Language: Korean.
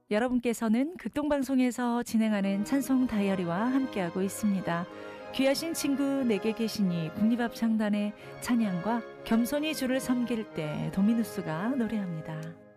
여러분께서는 극동방송에서 진행하는 찬송 다이어리와 함께하고 있습니다. 귀하신 친구 내게 계시니 국립합창단의 찬양과 겸손히 주를 섬길 때 도미누스가 노래합니다.